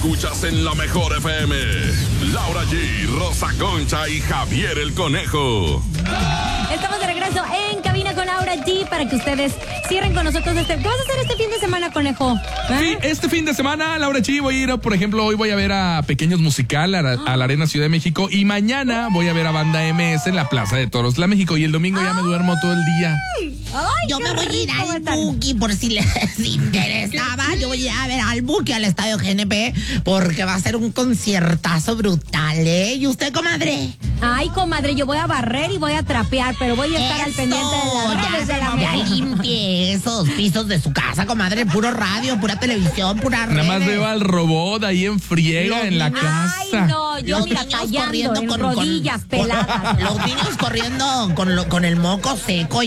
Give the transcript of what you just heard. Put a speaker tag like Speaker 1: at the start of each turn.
Speaker 1: escuchas en la mejor FM. Laura G, Rosa Concha y Javier el Conejo.
Speaker 2: Estamos de regreso en Cabina con Laura G para que ustedes cierren con nosotros ¿Qué vas a hacer este fin de semana, Conejo?
Speaker 3: Sí, este fin de semana, Laura G, voy a ir, por ejemplo, hoy voy a ver a Pequeños Musical a la Arena Ciudad de México y mañana voy a ver a Banda MS en la Plaza de Toros La México y el domingo ya me duermo todo el día.
Speaker 4: Yo me voy a ir al Buki por si les interesaba. Yo voy a ir a ver al Buki al Estadio GNP porque va a ser un conciertazo brutal, ¿eh? ¿Y usted, comadre?
Speaker 2: Ay, comadre, yo voy a barrer y voy a trapear, pero voy a estar al pendiente de las redes de la
Speaker 4: Ya
Speaker 2: México.
Speaker 4: limpie esos pisos de su casa, comadre. Puro radio, pura televisión, pura redes.
Speaker 3: Nada más veo al robot ahí en friega en la casa.
Speaker 2: Ay, no, yo
Speaker 4: Los
Speaker 2: mira,
Speaker 4: niños
Speaker 2: callando
Speaker 4: corriendo
Speaker 2: en
Speaker 4: con
Speaker 2: rodillas peladas.
Speaker 4: Los niños corriendo con el moco seco.